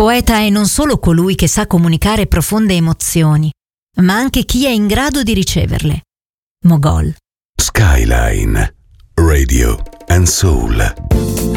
poeta è non solo colui che sa comunicare profonde emozioni, ma anche chi è in grado di riceverle. Mogol. Skyline, Radio and Soul.